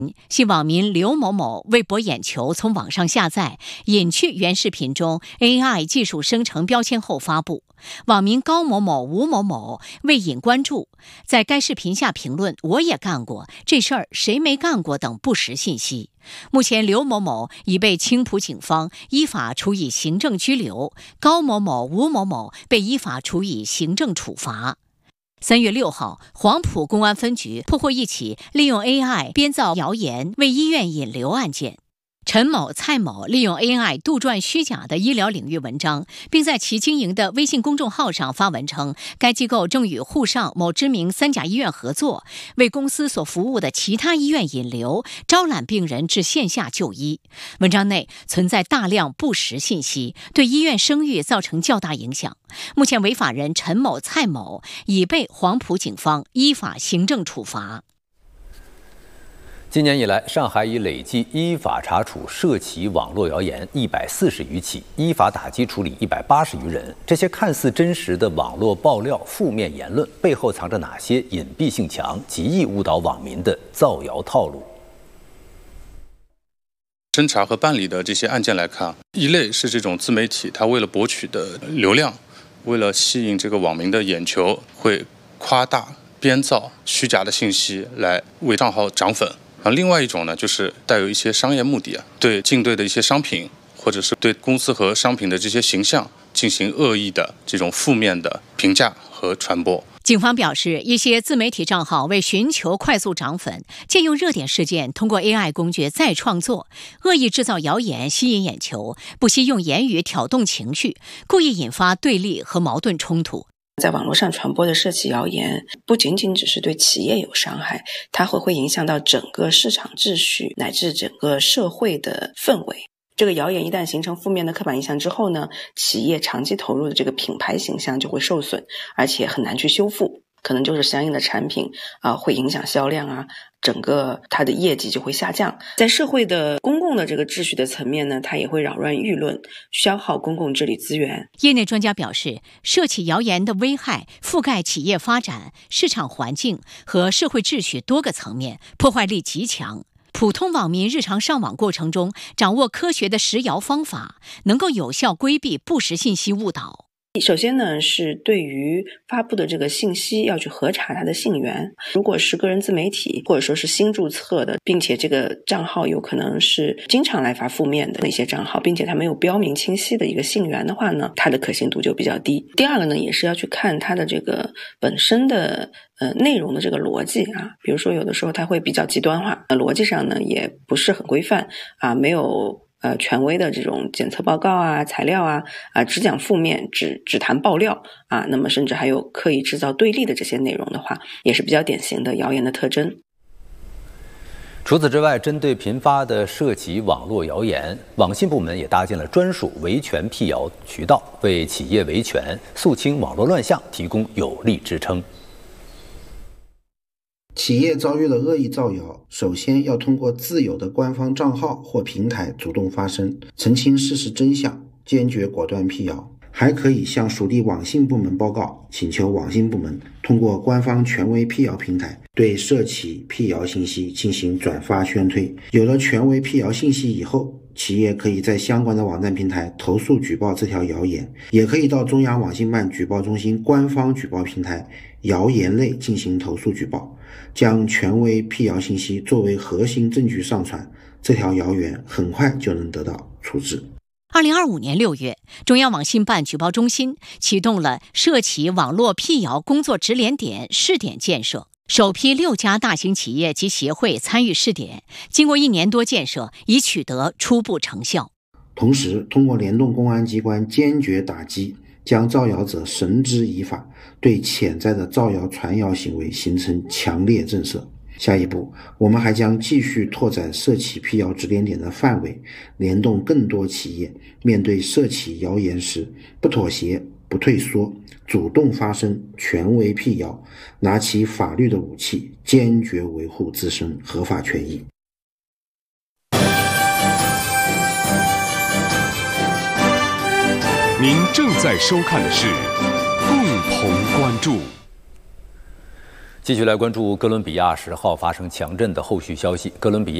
系网民刘某某为博眼球从网上下载，隐去原视频中 AI 技术生成标签后发布。网民高某某、吴某某为引关注，在该视频下评论“我也干过，这事儿谁没干过”等不实信息。目前，刘某某已被青浦警方依法处以行政拘留，高某某、吴某某被依法处以行政处罚。3月6号，黄埔公安分局破获一起利用 AI 编造谣言为医院引流案件。陈某、蔡某利用 AI 杜撰虚假的医疗领域文章，并在其经营的微信公众号上发文称，该机构正与沪上某知名3甲医院合作，为公司所服务的其他医院引流，招揽病人至线下就医。文章内存在大量不实信息，对医院声誉造成较大影响。目前，违法人陈某、蔡某已被黄埔警方依法行政处罚。 今年以来，上海已累计依法查处涉企网络谣言140余起，依法打击处理180余人。这些看似真实的网络爆料、负面言论，背后藏着哪些隐蔽性强、极易误导网民的造谣套路？ 侦查和办理的这些案件来看，一类是这种自媒体，它为了博取的流量，为了吸引这个网民的眼球，会夸大、编造虚假的信息来为账号涨粉。另外一种呢，就是带有一些商业目的对竞对的一些商品，或者是对公司和商品的这些形象进行恶意的这种负面的评价和传播。 警方表示，一些自媒体账号为寻求快速涨粉，借用热点事件，通过 AI 工具再创作，恶意制造谣言吸引眼球，不惜用言语挑动情绪，故意引发对立和矛盾冲突。 在网络上传播的涉企谣言，不仅仅只是对企业有伤害，它会影响到整个市场秩序乃至整个社会的氛围。这个谣言一旦形成负面的刻板印象之后呢，企业长期投入的这个品牌形象就会受损，而且很难去修复，可能就是相应的产品会影响销量整个它的业绩就会下降。在社会的公共的这个秩序的层面呢，它也会扰乱舆论，消耗公共治理资源。 业内专家表示，涉企谣言的危害覆盖企业发展、市场环境和社会秩序多个层面，破坏力极强。普通网民日常上网过程中，掌握科学的识谣方法，能够有效规避不实信息误导。 首先呢，是对于发布的这个信息要去核查它的信源。如果是个人自媒体或者说是新注册的，并且这个账号有可能是经常来发负面的一些账号，并且它没有标明清晰的一个信源的话呢，它的可信度就比较低。第二个呢，也是要去看它的这个本身的内容的这个逻辑比如说有的时候它会比较极端化，逻辑上呢也不是很规范没有权威的这种检测报告材料只讲负面，只谈爆料那么甚至还有刻意制造对立的这些内容的话，也是比较典型的谣言的特征。 除此之外，针对频发的涉企网络谣言，网信部门也搭建了专属维权辟谣渠道，为企业维权、肃清网络乱象提供有力支撑。 企业遭遇了恶意造谣，首先要通过自有的官方账号或平台主动发声，澄清事实真相，坚决果断辟谣。还可以向属地网信部门报告，请求网信部门通过官方权威辟谣平台对涉企辟谣信息进行转发宣推。有了权威辟谣信息以后，企业可以在相关的网站平台投诉举报这条谣言，也可以到中央网信办举报中心官方举报平台谣言类进行投诉举报，将权威辟谣信息作为核心证据上传，这条谣言很快就能得到处置。 2025年6月，中央网信办举报中心启动了涉企网络辟谣工作直连点试点建设，首批6家大型企业及协会参与试点，经过1年多建设，已取得初步成效。 同时，通过联动公安机关坚决打击，将造谣者绳之以法，对潜在的造谣传谣行为形成强烈震慑。下一步，我们还将继续拓展涉企辟谣直连点的范围，联动更多企业，面对涉企谣言时不妥协、不退缩，主动发声，权威辟谣，拿起法律的武器，坚决维护自身合法权益。 您正在收看的是共同关注。 继续来关注哥伦比亚10号发生强震的后续消息。哥伦比亚